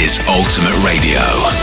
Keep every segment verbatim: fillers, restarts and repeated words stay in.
is Ultimate Radio.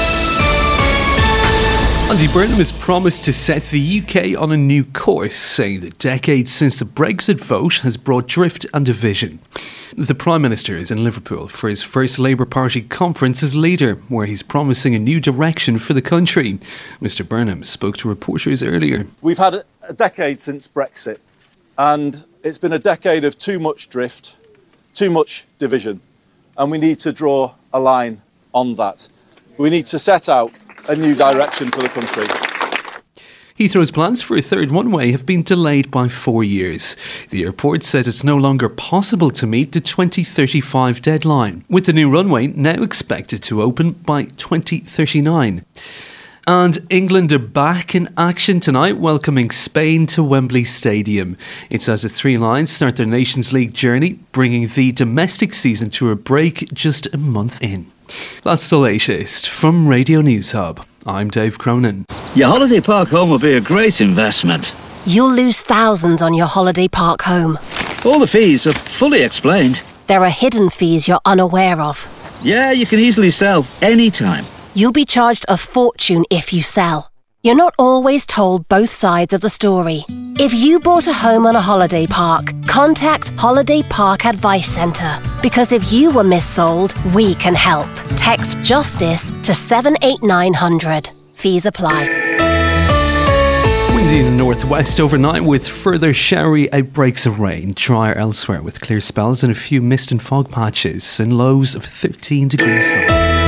Andy Burnham has promised to set the U K on a new course, saying the decade since the Brexit vote has brought drift and division. The Prime Minister is in Liverpool for his first Labour Party conference as leader, where he's promising a new direction for the country. Mr Burnham spoke to reporters earlier. We've had a decade since Brexit, and it's been a decade of too much drift, too much division, and we need to draw a line on that. We need to set out a new direction for the country. Heathrow's plans for a third runway have been delayed by four years. The airport says it's no longer possible to meet the twenty thirty-five deadline, with the new runway now expected to open by twenty thirty-nine. And England are back in action tonight, welcoming Spain to Wembley Stadium. It's as the Three Lions start their Nations League journey, bringing the domestic season to a break just a month in. That's the latest from Radio News Hub. I'm Dave Cronin. Your holiday park home will be a great investment. You'll lose thousands on your holiday park home. All the fees are fully explained. There are hidden fees you're unaware of. Yeah, you can easily sell anytime. You'll be charged a fortune if you sell. You're not always told both sides of the story. If you bought a home on a holiday park, contact Holiday Park Advice Centre. Because if you were missold, we can help. Text JUSTICE to seven eight nine hundred. Fees apply. Windy in the northwest overnight with further showery outbreaks of rain. Drier elsewhere with clear spells and a few mist and fog patches and lows of thirteen degrees Celsius.